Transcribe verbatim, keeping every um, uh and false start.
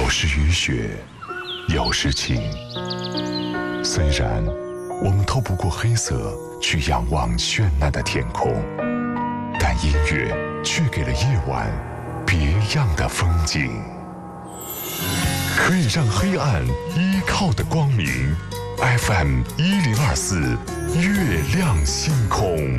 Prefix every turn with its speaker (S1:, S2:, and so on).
S1: 有时雨雪，有时晴。虽然我们透不过黑色去仰望绚烂的天空，但音乐却给了夜晚别样的风景。可以让黑暗依靠的光明 ，F M 一零二四，月亮星空。